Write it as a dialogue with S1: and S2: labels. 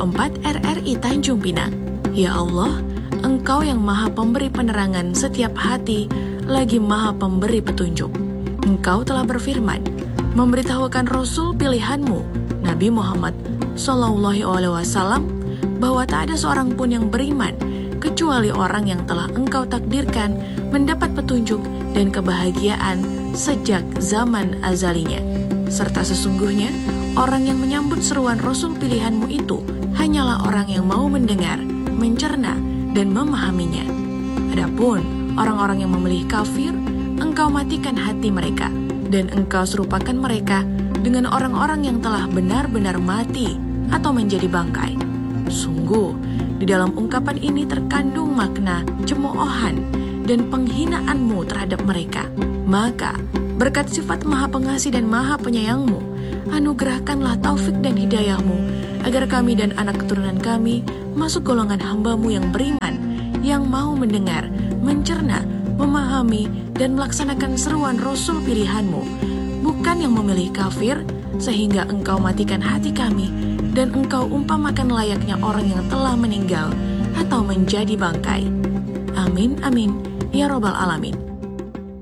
S1: 4 RRI Tanjung Pinang. Ya Allah, Engkau yang maha pemberi penerangan setiap hati, lagi maha pemberi petunjuk. Engkau telah berfirman, memberitahukan Rasul pilihanmu, Nabi Muhammad SAW, bahwa tak ada seorang pun yang beriman, kecuali orang yang telah Engkau takdirkan mendapat petunjuk dan kebahagiaan sejak zaman azalinya. Serta sesungguhnya, orang yang menyambut seruan Rasul pilihanmu itu hanyalah orang yang mau mendengar, mencerna, dan memahaminya. Adapun orang-orang yang memilih kafir, Engkau matikan hati mereka, dan Engkau serupakan mereka dengan orang-orang yang telah benar-benar mati atau menjadi bangkai. Sungguh, di dalam ungkapan ini terkandung makna cemoohan dan penghinaan-Mu terhadap mereka. Maka, berkat sifat Maha Pengasih dan Maha Penyayang-Mu, anugerahkanlah taufik dan hidayah-Mu, agar kami dan anak keturunan kami masuk golongan hamba-Mu yang beriman, yang mau mendengar, mencerna, memahami, dan melaksanakan seruan Rasul pilihan-Mu, bukan yang memilih kafir, sehingga Engkau matikan hati kami, dan Engkau umpamakan layaknya orang yang telah meninggal atau menjadi bangkai. Amin, amin, ya Rabbal Alamin.